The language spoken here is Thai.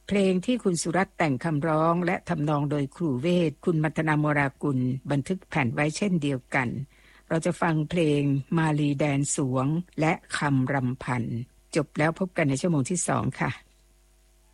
เพลงที่คุณสุรัตน์แต่งคำร้องและทำนองโดยครูเวทคุณมัทนาโมรากุลบันทึกแผ่นไว้เช่นเดียวกันเราจะฟังเพลงมาลีแดนสวงและคำรำพันจบแล้วพบกันในชั่วโมงที่2ค่ะ